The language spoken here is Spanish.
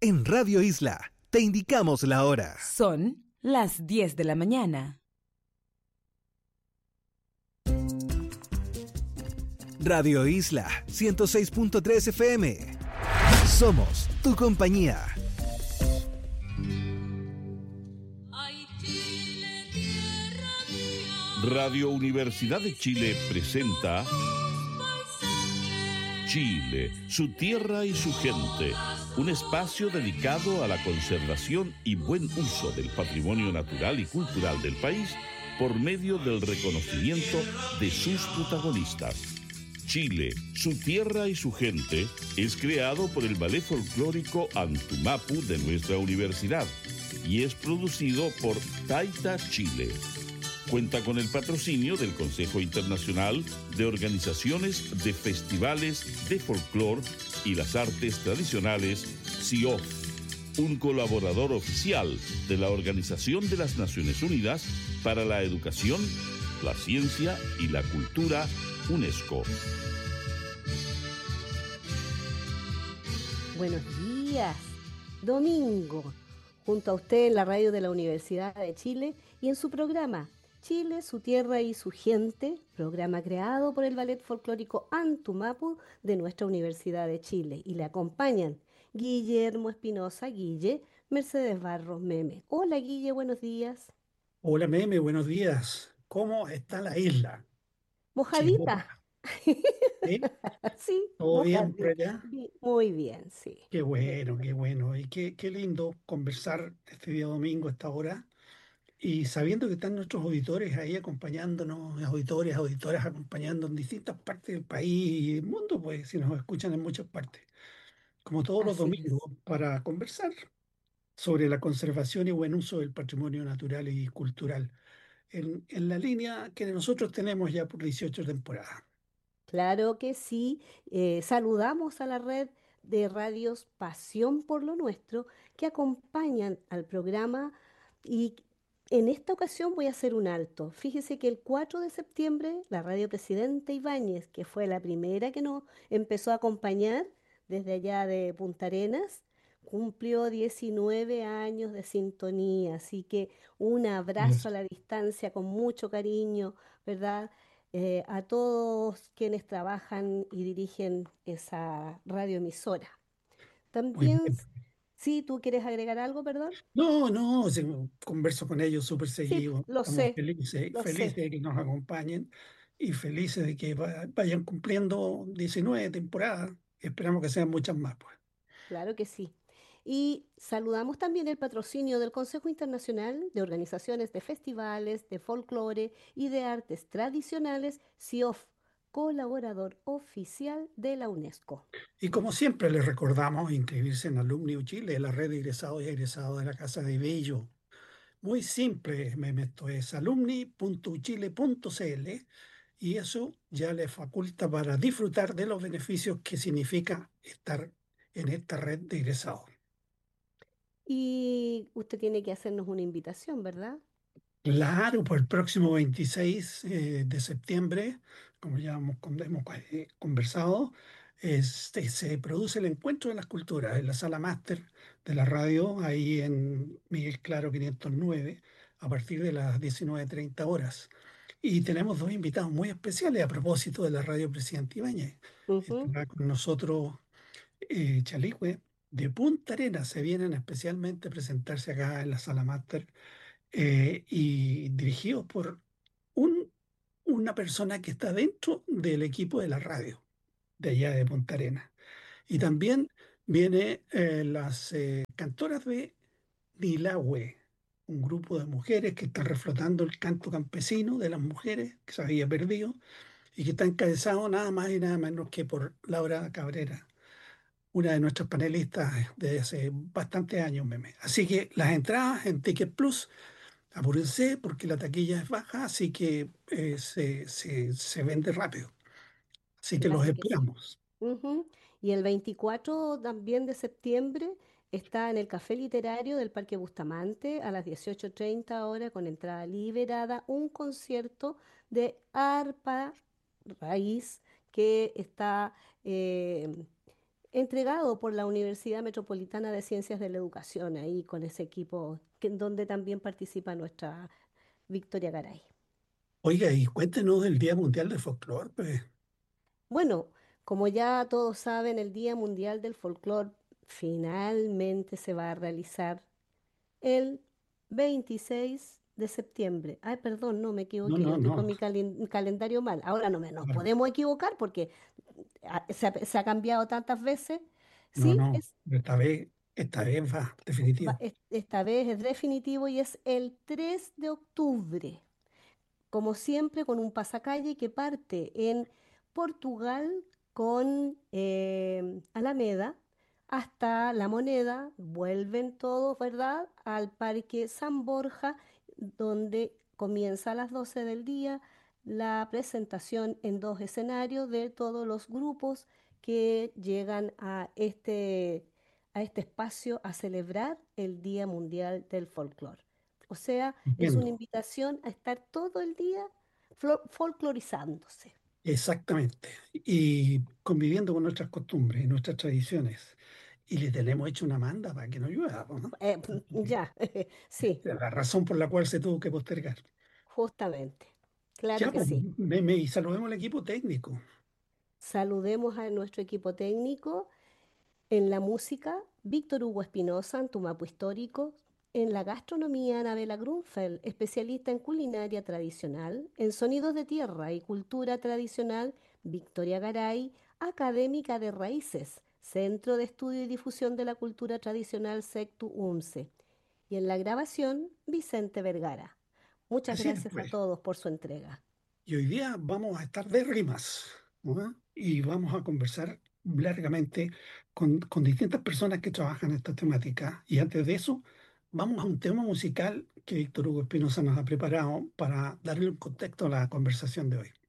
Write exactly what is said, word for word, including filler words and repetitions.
En Radio Isla te indicamos la hora. Son las diez de la mañana. Radio Isla ciento seis punto tres F M. Somos tu compañía. Radio Universidad de Chile presenta Chile, su tierra y su gente, un espacio dedicado a la conservación y buen uso del patrimonio natural y cultural del país por medio del reconocimiento de sus protagonistas. Chile, su tierra y su gente es creado por el Ballet Folclórico Antumapu de nuestra universidad y es producido por Taita Chile. Cuenta con el patrocinio del Consejo Internacional de Organizaciones de Festivales de Folclor y las Artes Tradicionales, C I O F, un colaborador oficial de la Organización de las Naciones Unidas para la Educación, la Ciencia y la Cultura, UNESCO. Buenos días, domingo, junto a usted en la radio de la Universidad de Chile y en su programa Chile, su tierra y su gente, programa creado por el Ballet Folclórico Antumapu de nuestra Universidad de Chile. Y le acompañan Guillermo Espinosa, Guille, Mercedes Barros, Meme. Hola Guille, buenos días. Hola Meme, buenos días. ¿Cómo está la isla? Mojadita. Chiloca. ¿Sí? Sí, ¿Todo bien por mojadita. allá? Bi- Muy bien, sí. Qué bueno, qué bueno. Y qué, qué lindo conversar este día domingo a esta hora. Y sabiendo que están nuestros auditores ahí acompañándonos, auditores, auditoras acompañando en distintas partes del país y del mundo, pues si nos escuchan en muchas partes, como todos los Así domingos, es. para conversar sobre la conservación y buen uso del patrimonio natural y cultural, en, en la línea que nosotros tenemos ya por dieciocho temporadas. Claro que sí. Eh, saludamos a la red de radios Pasión por lo Nuestro que acompañan al programa y en esta ocasión voy a hacer un alto. Fíjese que el cuatro de septiembre la radio Presidente Ibáñez, que fue la primera que nos empezó a acompañar desde allá de Punta Arenas, cumplió diecinueve años de sintonía. Así que un abrazo a Yes. la distancia con mucho cariño, ¿verdad? Eh, a todos quienes trabajan y dirigen esa radioemisora. Muy También, bien. si tú quieres agregar algo, perdón. No, no, sí, converso con ellos súper Sí, seguido. lo Estamos sé, felices, lo felices sé, de que nos acompañen y felices de que va- vayan cumpliendo diecinueve temporadas. Esperamos que sean muchas más, pues. claro que sí. Y saludamos también el patrocinio del Consejo Internacional de Organizaciones de Festivales, de Folclore y de Artes Tradicionales, C I O F, colaborador oficial de la UNESCO. Y como siempre les recordamos inscribirse en Alumni U Chile, la red de egresados y egresados de la Casa de Bello. Muy simple, me meto, es alumni punto uchile punto cl y eso ya les faculta para disfrutar de los beneficios que significa estar en esta red de egresados. Y usted tiene que hacernos una invitación, ¿verdad? Claro, por el próximo veintiséis eh, de septiembre, como ya hemos, con- hemos, eh, conversado, este, se produce el Encuentro de las Culturas en la sala máster de la radio, ahí en Miguel Claro quinientos nueve, a partir de las diecinueve treinta horas. Y tenemos dos invitados muy especiales a propósito de la radio Presidente Ibáñez. Ujú. Estará con nosotros eh, Chaligüe de Punta Arenas, se vienen especialmente a presentarse acá en la sala máster eh, y dirigidos por un- una persona que está dentro del equipo de la radio de allá de Punta Arenas. Y también viene eh, las eh, cantoras de Nilahue, un grupo de mujeres que está reflotando el canto campesino de las mujeres que se había perdido y que está encabezado nada más y nada menos que por Laura Cabrera, una de nuestras panelistas desde hace bastantes años, meme. Así que las entradas en Ticket Plus, apúrense porque la taquilla es baja, así que eh, se, se, se vende rápido. Así que los Claro que sí. esperamos. Ujú. Y el veinticuatro también de septiembre está en el Café Literario del Parque Bustamante a las dieciocho treinta horas con entrada liberada un concierto de arpa raíz que está eh, entregado por la Universidad Metropolitana de Ciencias de la Educación, ahí con ese equipo que, donde también participa nuestra Victoria Garay. Oiga, y cuéntenos del Día Mundial del Folclore, pues. Bueno, como ya todos saben, el Día Mundial del Folclore finalmente se va a realizar el veintiséis de septiembre. Ay, perdón, no me No, equivoqué, no, estoy con no. mi calen- calendario mal. Ahora no me nos Claro. podemos equivocar porque ah, se ha, se ha cambiado tantas veces. No, Sí, no. es, Esta vez, esta vez va, va- definitivo. es- esta vez es definitivo y es el tres de octubre. Como siempre, con un pasacalle que parte en Portugal con eh, Alameda hasta La Moneda, vuelven todos, ¿verdad?, al Parque San Borja, donde comienza a las doce del día la presentación en dos escenarios de todos los grupos que llegan a este, a este espacio a celebrar el Día Mundial del Folclore. O sea, es una Entiendo. invitación a estar todo el día flo- folclorizándose. Exactamente. Y conviviendo con nuestras costumbres y nuestras tradiciones. Y le tenemos hecho una manda para que no llueva, po, ¿no? Eh, Porque ya, sí, la razón por la cual se tuvo que postergar. justamente. Claro Ya, que pues, sí. me, me- y saludemos al equipo técnico. Saludemos a nuestro equipo técnico en la música, Víctor Hugo Espinosa, Antumapo Histórico; en la gastronomía, Anabela Grunfeld, especialista en culinaria tradicional; en sonidos de tierra y cultura tradicional, Victoria Garay, académica de Raíces, Centro de Estudio y Difusión de la Cultura Tradicional SECTU UMCE; y en la grabación, Vicente Vergara. Muchas Así es, gracias a pues. todos por su entrega. Y hoy día vamos a estar de rimas, ¿no? Y vamos a conversar largamente con, con distintas personas que trabajan en esta temática. Y antes de eso, vamos a un tema musical que Víctor Hugo Espinosa nos ha preparado para darle un contexto a la conversación de hoy.